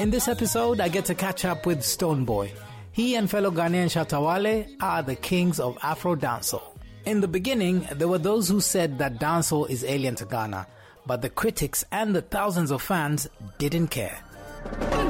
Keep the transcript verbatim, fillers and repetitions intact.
In this episode, I get to catch up with Stonebwoy. He and fellow Ghanaian Shatta Wale are the kings of Afro dancehall. In the beginning, there were those who said that dancehall is alien to Ghana, but the critics and the thousands of fans didn't care.